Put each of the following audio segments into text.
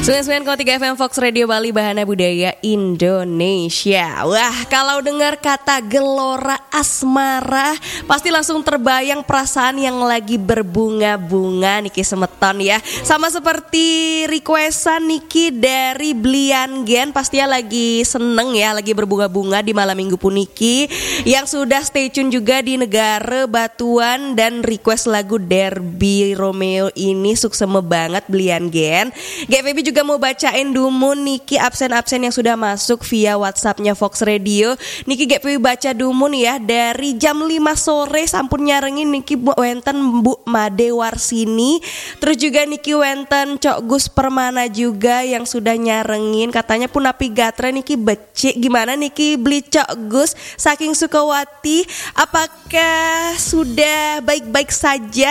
99,3 FM Fox Radio Bali, Bahana Budaya Indonesia. Wah, kalau dengar kata gelora asmara, pasti langsung terbayang perasaan yang lagi berbunga-bunga Niki Semeton ya. Sama seperti requestan Niki dari Blian Gen, pastinya lagi seneng ya, lagi berbunga-bunga di malam minggu puniki. Yang sudah stay tune juga di negara Batuan dan request lagu Derby Romeo ini sukseme banget Blian Gen. GVB juga mau bacain dumun Niki absen-absen yang sudah masuk via WhatsAppnya Fox Radio. Niki GVB baca dumun ya, dari jam 5 sore sampun nyarengin Niki wenten Bu Made Warsini. Terus juga Niki wenten Cok Gus Permana juga yang sudah nyarengin, katanya pun api gatra Niki becik. Gimana Niki beli Cok Gus saking Sukawati, apakah sudah baik-baik saja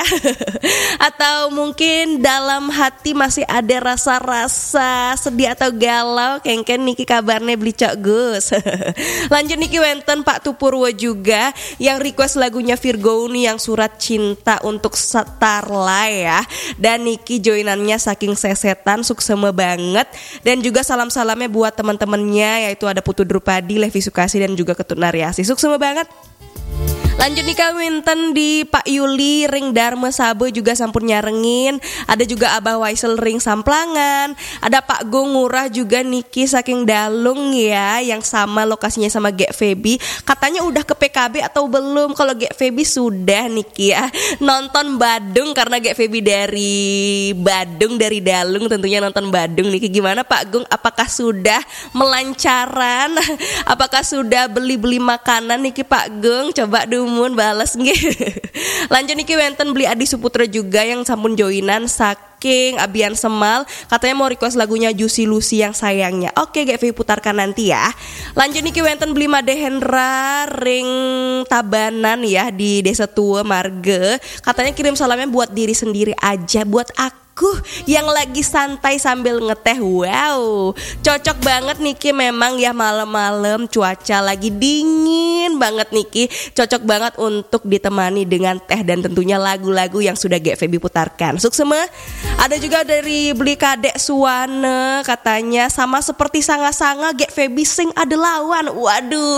atau mungkin dalam hati masih ada rasa-rasa sedih atau galau? Kengken Niki kabarnya beli Cok Gus. Lanjut Niki wenten Pak Tupurwo juga yang request lagunya Virgouni yang Surat Cinta untuk Starla ya. Dan Niki joinannya saking sesetan sukseme banget. Dan juga salam-salamnya buat teman-temannya, yaitu ada Putu Drupadi, Levi Sukasi dan juga Ketut Nariasi. Sukseme banget. Lanjut nih Winten di Pak Yuli Ring Dharma Sabo juga sampun nyarengin. Ada juga Abah Waisel Ring Samplangan. Ada Pak Gongurah juga Niki saking Dalung ya, yang sama lokasinya sama Gek Febi. Katanya udah ke PKB atau belum? Kalau Gek Febi sudah Niki ya, nonton Badung karena Gek Febi dari Badung, dari Dalung tentunya nonton Badung. Niki gimana Pak Gung? Apakah sudah melancaran? Apakah sudah beli-beli makanan Niki Pak Gung? Coba dumun bales nggih. Lanjut Niki wenten beli Adi Suputra juga yang sampun joinan saking Abian Semal, katanya mau request lagunya Juicy Lucy yang sayangnya. Oke, GV putarkan nanti ya. Lanjut Niki wenten beli Made Hendra Ring Tabanan ya di Desa Tua Marge, katanya kirim salamnya buat diri sendiri aja, buat aku yang lagi santai sambil ngeteh. Wow, cocok banget Niki, memang ya malam-malam cuaca lagi dingin banget Niki, cocok banget untuk ditemani dengan teh dan tentunya lagu-lagu yang sudah GVB putarkan. Suksema. Ada juga dari beli Kadek Suwane, katanya sama seperti sanga-sanga GVB sing ada lawan. Waduh.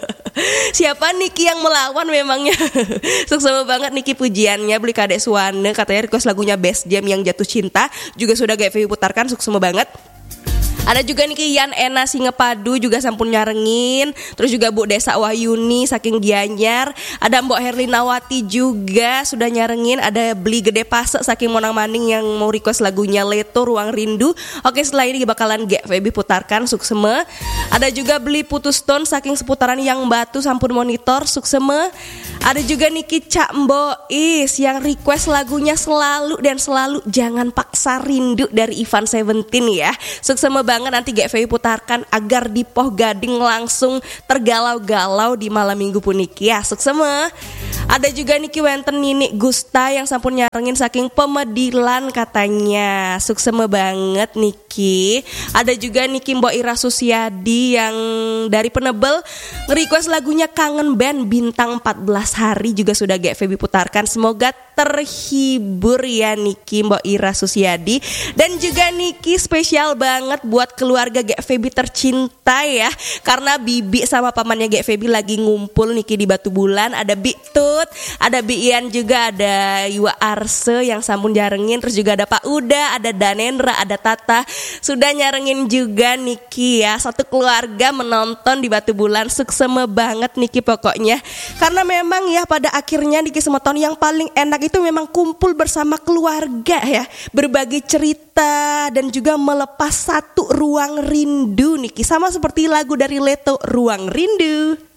Siapa Niki yang melawan memangnya? Suksema banget Niki pujiannya beli Kadek Suwane, katanya request lagunya Best Jam yang Jatuh Cinta juga sudah GVB putarkan. Suksema banget. Ada juga Niki Yan Ena Singepadu juga sampun nyarengin. Terus juga Bu Desa Wahyuni saking Gianyar. Ada Mbok Herlinawati juga sudah nyarengin. Ada beli Gede Pase saking Monang Maning yang mau request lagunya Leto Ruang Rindu. Oke, setelah ini bakalan GVB putarkan. Sukseme. Ada juga beli Putus Stone saking seputaran Yang Batu sampun monitor. Sukseme. Ada juga Niki Cak Mbois yang request lagunya Selalu dan Selalu Jangan Paksa Rindu dari Ivan Seventeen ya. Sukseme banget, nanti GVB putarkan agar di Poh Gading langsung tergalau-galau di malam minggu puniki ya. Sukseme. Ada juga Niki wenten Nini Gusta yang sampun nyarengin saking Pemedilan katanya. Sukseme banget Niki. Ada juga Niki Mbok Ira Susiadi yang dari Penebel nge-request lagunya Kangen Band Bintang 14 Hari juga sudah GVB putarkan. Semoga terhibur ya Niki Mbok Ira Susiadi. Dan juga Niki spesial banget buat keluarga GVB tercinta ya, karena Bibi sama pamannya GVB lagi ngumpul Niki di Batu Bulan. Ada Bi Tut, ada Bi Ian juga, ada Iwa Arse yang sampun nyarengin. Terus juga ada Pak Uda, ada Danendra, ada Tata sudah nyarengin juga Niki ya. Satu keluarga menonton di Batu Bulan. Sukseme banget Niki pokoknya, karena memang ya pada akhirnya Niki Semeton yang paling enak itu memang kumpul bersama keluarga ya, berbagi cerita dan juga melepas satu ruang rindu Niki, sama seperti lagu dari Leto Ruang Rindu.